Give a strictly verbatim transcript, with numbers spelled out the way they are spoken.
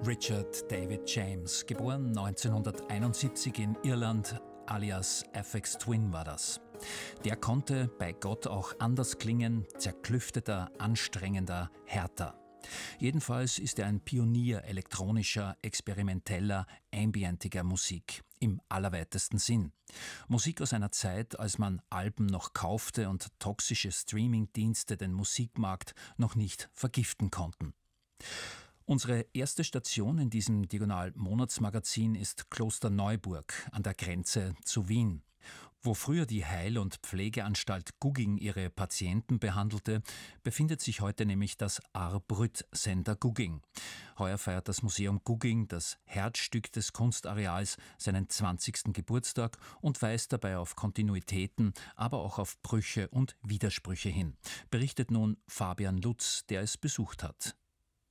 Richard David James, geboren neunzehnhunderteinundsiebzig in Irland, alias Aphex Twin war das. Der konnte bei Gott auch anders klingen, zerklüfteter, anstrengender, härter. Jedenfalls ist er ein Pionier elektronischer, experimenteller, ambientiger Musik, im allerweitesten Sinn. Musik aus einer Zeit, als man Alben noch kaufte und toxische Streamingdienste den Musikmarkt noch nicht vergiften konnten. Unsere erste Station in diesem Diagonal-Monatsmagazin ist Klosterneuburg an der Grenze zu Wien. Wo früher die Heil- und Pflegeanstalt Gugging ihre Patienten behandelte, befindet sich heute nämlich das Arbrüt Center Gugging. Heuer feiert das Museum Gugging, das Herzstück des Kunstareals, seinen zwanzigsten Geburtstag und weist dabei auf Kontinuitäten, aber auch auf Brüche und Widersprüche hin. Berichtet nun Fabian Lutz, der es besucht hat.